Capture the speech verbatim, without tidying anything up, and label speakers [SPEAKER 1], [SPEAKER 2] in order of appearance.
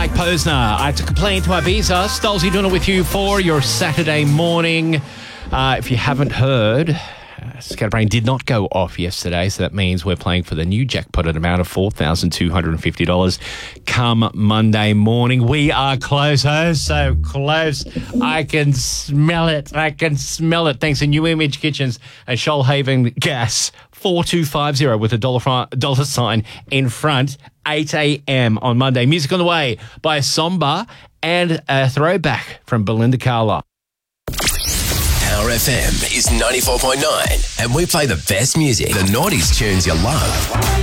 [SPEAKER 1] Mike Posner. I have to complain to Ibiza. Stolzy doing it with you for your Saturday morning. Uh, if you haven't heard, uh, Scatterbrain did not go off yesterday, so that means we're playing for the new jackpot at an amount of four thousand two hundred fifty dollars come Monday morning. We are close. Oh, so close. I can smell it. I can smell it. Thanks to New Image Kitchens and Shoalhaven Gas. four two five zero with a dollar, fr- dollar sign in front. eight a.m. on Monday. Music on the way by Somba and a throwback from Belinda Carlisle.
[SPEAKER 2] Power F M is ninety-four point nine and we play the best music, the noughties tunes you love.